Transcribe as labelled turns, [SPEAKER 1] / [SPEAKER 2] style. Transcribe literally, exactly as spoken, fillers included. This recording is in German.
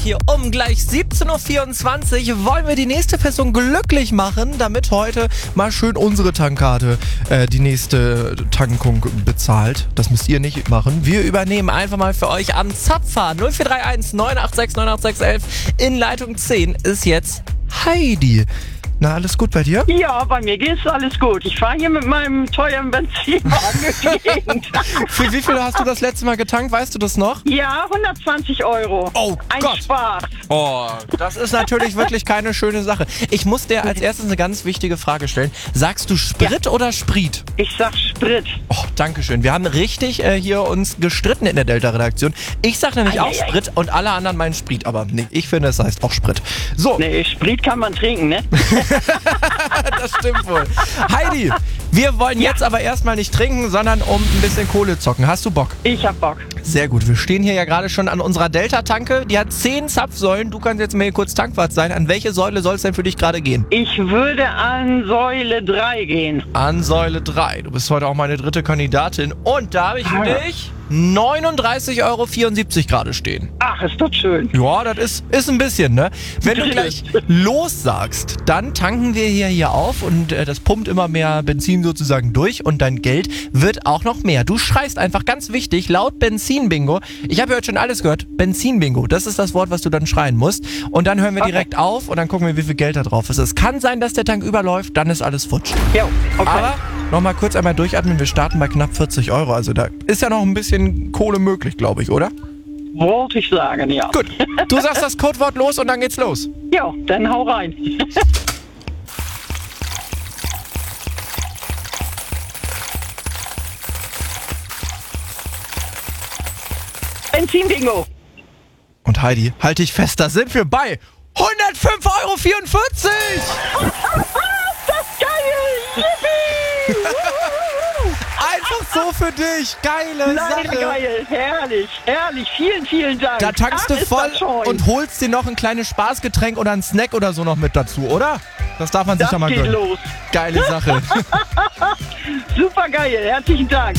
[SPEAKER 1] Hier um gleich siebzehn Uhr vierundzwanzig wollen wir die nächste Person glücklich machen, damit heute mal schön unsere Tankkarte äh, die nächste Tankung bezahlt. Das müsst ihr nicht machen. Wir übernehmen einfach mal für euch am Zapfer. null vier drei eins neun acht sechs neun acht sechs eins in Leitung zehn ist jetzt Heidi. Na, alles gut bei dir?
[SPEAKER 2] Ja, bei mir geht's alles gut. Ich fahre hier mit meinem teuren Benzinwagen durch die Gegend.
[SPEAKER 1] Für wie viel hast du das letzte Mal getankt? Weißt du das noch?
[SPEAKER 2] Ja, hundertzwanzig Euro.
[SPEAKER 1] Oh
[SPEAKER 2] Ein
[SPEAKER 1] Gott.
[SPEAKER 2] Spaß.
[SPEAKER 1] Oh, das ist natürlich wirklich keine schöne Sache. Ich muss dir als erstes eine ganz wichtige Frage stellen. Sagst du Sprit ja. oder Sprit?
[SPEAKER 2] Ich sag Sprit.
[SPEAKER 1] Oh, danke schön. Wir haben richtig äh, hier uns gestritten in der Delta-Redaktion. Ich sag nämlich
[SPEAKER 2] Ei,
[SPEAKER 1] auch
[SPEAKER 2] ei, ei.
[SPEAKER 1] Sprit und alle anderen meinen Sprit. Aber nee, ich finde, es heißt auch Sprit. So,
[SPEAKER 2] Nee, Sprit kann man trinken, ne?
[SPEAKER 1] das stimmt wohl. Heidi, wir wollen jetzt aber erstmal nicht trinken, sondern um ein bisschen Kohle zocken. Hast du Bock?
[SPEAKER 2] Ich hab Bock.
[SPEAKER 1] Sehr gut. Wir stehen hier ja gerade schon an unserer Delta-Tanke. Die hat zehn Zapfsäulen. Du kannst jetzt mal hier kurz Tankwart sein. An welche Säule soll es denn für dich gerade gehen?
[SPEAKER 2] Ich würde an Säule drei gehen.
[SPEAKER 1] An Säule drei. Du bist heute auch meine dritte Kandidatin. Und da habe ich für
[SPEAKER 2] Ah.
[SPEAKER 1] dich neununddreißig Euro vierundsiebzig gerade stehen.
[SPEAKER 2] Ach, ist doch schön.
[SPEAKER 1] Ja, das ist, ist ein bisschen, ne? Wenn du gleich los sagst, dann tanken wir hier, hier auf und äh, das pumpt immer mehr Benzin sozusagen durch und dein Geld wird auch noch mehr. Du schreist einfach ganz wichtig laut Benzin-Bingo. Ich habe ja heute schon alles gehört. Benzin-Bingo, das ist das Wort, was du dann schreien musst. Und dann hören wir
[SPEAKER 2] Okay.
[SPEAKER 1] direkt auf und dann gucken wir, wie viel Geld da drauf ist. Es kann sein, dass der Tank überläuft, dann ist alles futsch.
[SPEAKER 2] Jo, okay.
[SPEAKER 1] Aber nochmal kurz einmal durchatmen, wir starten bei knapp vierzig Euro. Also da ist ja noch ein bisschen Kohle möglich, glaube ich, oder?
[SPEAKER 2] Wollte ich sagen, ja.
[SPEAKER 1] Gut, du sagst das Codewort los und dann geht's los.
[SPEAKER 2] Jo, dann hau rein. Benzin-Bingo.
[SPEAKER 1] Und Heidi, halt dich fest, da sind wir bei hundertfünf Euro vierundvierzig!
[SPEAKER 2] Das ist geil! Yippie!
[SPEAKER 1] Einfach so für dich, geile
[SPEAKER 2] Nein,
[SPEAKER 1] Sache.
[SPEAKER 2] geil, herrlich, herrlich, vielen, vielen Dank.
[SPEAKER 1] Da tankst du
[SPEAKER 2] Ach, ist
[SPEAKER 1] voll
[SPEAKER 2] das schön.
[SPEAKER 1] und holst dir noch ein kleines Spaßgetränk oder einen Snack oder so noch mit dazu, oder? Das darf man sich
[SPEAKER 2] Das
[SPEAKER 1] doch mal
[SPEAKER 2] geht
[SPEAKER 1] gönnen.
[SPEAKER 2] los.
[SPEAKER 1] Geile Sache.
[SPEAKER 2] Super geil, herzlichen Dank.